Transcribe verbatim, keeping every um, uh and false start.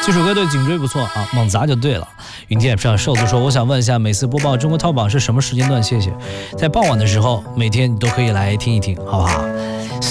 这首歌对颈椎不错啊，猛砸就对了。云天上瘦子说，我想问一下，每次播报中国淘榜是什么时间段？谢谢。在傍晚的时候，每天你都可以来听一听，好不好？